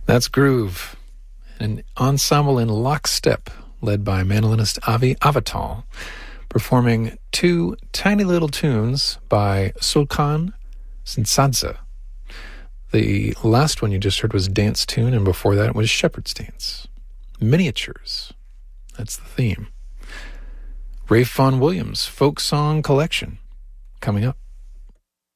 That's Groove, an ensemble in lockstep led by mandolinist Avi Avital, performing two tiny little tunes by Sulkan Sinsadze. The last one you just heard was Dance Tune, and before that it was Shepherd's Dance. Miniatures. That's the theme. Rafe Vaughan Williams' Folk Song Collection, coming up.